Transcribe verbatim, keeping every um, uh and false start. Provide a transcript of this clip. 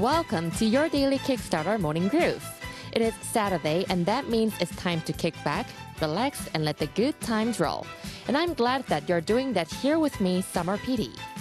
Welcome to your daily Kickstarter morning groove. It is Saturday, and that means it's time to kick back, relax, and let the good times roll. And I'm glad that you're doing that here with me, Summer P D.